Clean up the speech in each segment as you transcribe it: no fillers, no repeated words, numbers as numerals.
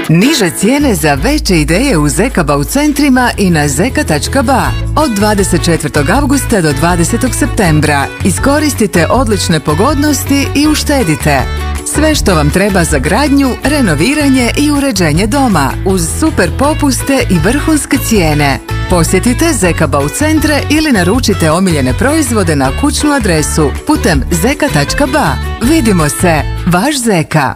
Niže cijene za veće ideje u Zekaba u centrima i na zeka.ba. Od 24. avgusta do 20. septembra iskoristite odlične pogodnosti i uštedite. Sve što vam treba za gradnju, renoviranje i uređenje doma uz super popuste i vrhunske cijene. Posjetite Zekaba u centre ili naručite omiljene proizvode na kućnu adresu putem zeka.ba. Vidimo se, vaš Zeka.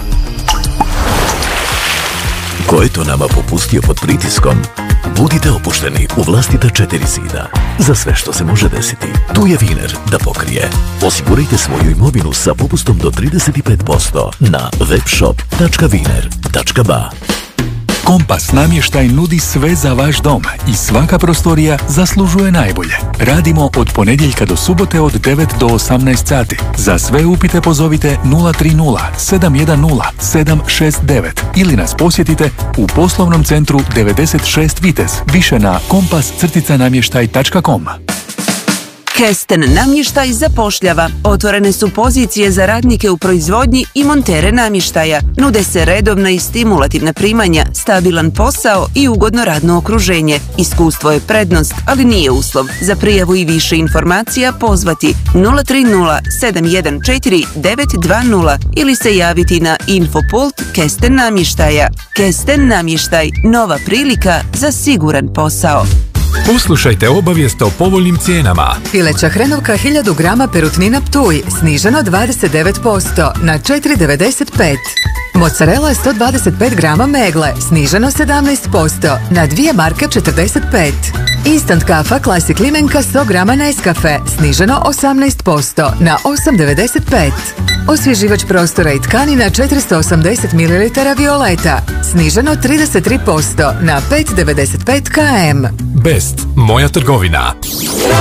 Ko je to nama popustio pod pritiskom? Budite opušteni u vlastita 4 zida. Za sve što se može desiti, tu je Wiener da pokrije. Osigurajte svoju imovinu sa popustom do 35% na webshop.wiener.ba. Kompas namještaj nudi sve za vaš dom i svaka prostorija zaslužuje najbolje. Radimo od ponedjeljka do subote od 9 do 18 sati. Za sve upite pozovite 030 710 769 ili nas posjetite u poslovnom centru 96 Vitez, više na kompas-namještaj.com. Kesten namještaj zapošljava. Otvorene su pozicije za radnike u proizvodnji i montere namještaja. Nude se redovna i stimulativna primanja, stabilan posao i ugodno radno okruženje. Iskustvo je prednost, ali nije uslov. Za prijavu i više informacija pozvati 030 714 920 ili se javiti na infopult Kesten namještaja. Kesten namještaj, nova prilika za siguran posao. Poslušajte obavijest o povoljnim cijenama. Pileća hrenovka 1000 grama perutnina Ptuj sniženo 29% na 4,95. Mozzarella 125 grama Megle sniženo 17% na 2 marke 45. Instant kafa Classic Limenka 100 grama Nescafe sniženo 18% na 8,95. Osvježivač prostora i tkanina 480 ml Violeta sniženo 33% na 5,95 km. Best, moja trgovina.